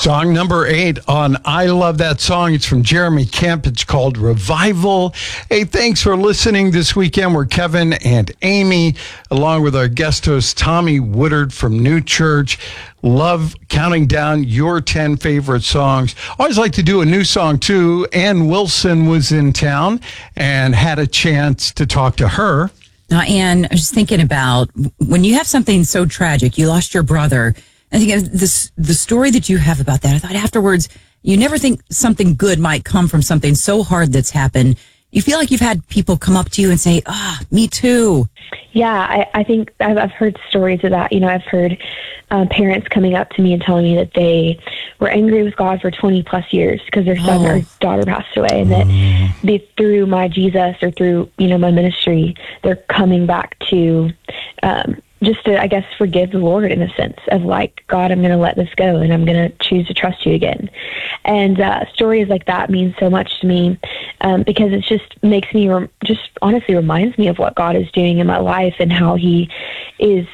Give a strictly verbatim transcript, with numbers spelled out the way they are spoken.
Song number eight on I Love That Song. It's from Jeremy Kemp. It's called Revival. Hey, thanks for listening this weekend. We're Kevin and Amy, along with our guest host, Tommy Woodard from New Church. Love counting down your ten favorite songs. Always like to do a new song, too. Ann Wilson was in town and had a chance to talk to her. Now, Ann, I was just thinking about when you have something so tragic, you lost your brother. I think this, the story that you have about that, I thought afterwards, you never think something good might come from something so hard that's happened. You feel like you've had people come up to you and say, ah, oh, me too. Yeah, I, I think I've, I've heard stories of that. You know, I've heard uh, parents coming up to me and telling me that they were angry with God for twenty plus years because their son Oh. or daughter passed away, and that they, through my Jesus or through, you know, my ministry, they're coming back to um, just to, I guess, forgive the Lord in a sense of like, God, I'm going to let this go and I'm going to choose to trust you again. And uh, stories like that mean so much to me um, because it just makes me, rem- just honestly reminds me of what God is doing in my life and how he is